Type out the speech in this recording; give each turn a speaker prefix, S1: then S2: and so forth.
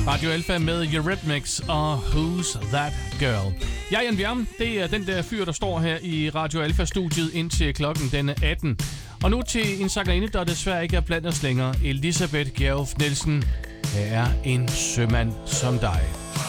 S1: Radio Alpha med Eurythmics og Who's That Girl. Jeg er Jan Bjerm. Det er den der fyr, der står her i Radio Alpha-studiet indtil klokken den 18. Og nu til en sangerinde, der desværre ikke er blandt os længere. Elisabeth Gjerulf Nielsen. Her er en sømand som dig.